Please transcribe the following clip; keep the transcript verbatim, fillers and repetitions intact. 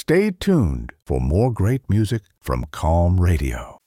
Stay tuned for more great music from Calm Radio.